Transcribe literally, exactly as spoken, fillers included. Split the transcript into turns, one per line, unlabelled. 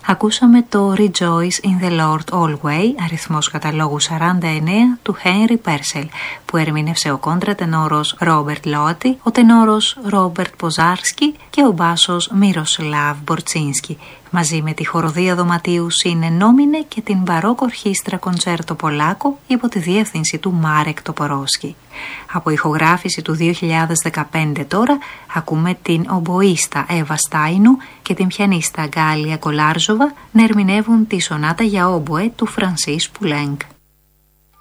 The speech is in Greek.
Ακούσαμε το Rejoice in the Lord Always, αριθμός καταλόγου σαράντα εννέα, του Henry Purcell, που ερμήνευσε ο κόντρα-τενόρος Ρόμπερτ Λόατι, ο τενόρος Ρόμπερτ Ποζάρσκι και ο μπάσος Μιροσλάβ Μπορτσίνσκι, μαζί με τη χοροδία δωματίου Σίνε Νόμινε και την μπαρόκο ορχήστρα Κοντσέρτο Πολάκο υπό τη διεύθυνση του Μάρεκ Τοπορόσκι. Από ηχογράφηση του δύο χιλιάδες δεκαπέντε τώρα ακούμε την ομποίστα Εύα Στάινου και την πιανίστα Γκάλια Κολάρζοβα να ερμηνεύουν τη σονάτα για όμποε του Φρανσίς Πουλέγκ.